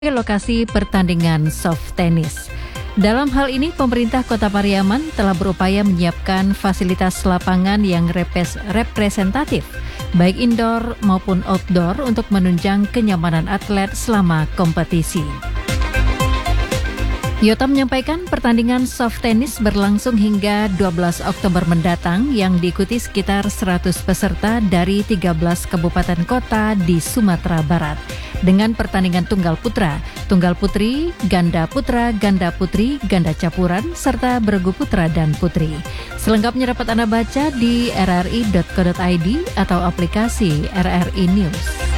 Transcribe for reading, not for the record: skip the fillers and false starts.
Lokasi pertandingan soft tennis. Dalam hal ini, pemerintah Kota Pariaman telah berupaya menyiapkan fasilitas lapangan yang representatif, baik indoor maupun outdoor untuk menunjang kenyamanan atlet selama kompetisi. Yota menyampaikan pertandingan soft tennis berlangsung hingga 12 Oktober mendatang yang diikuti sekitar 100 peserta dari 13 kabupaten kota di Sumatera Barat. Dengan pertandingan tunggal putra, tunggal putri, ganda putri, ganda campuran, serta beregu putra dan putri. Selengkapnya dapat Anda baca di rri.co.id atau aplikasi RRI News.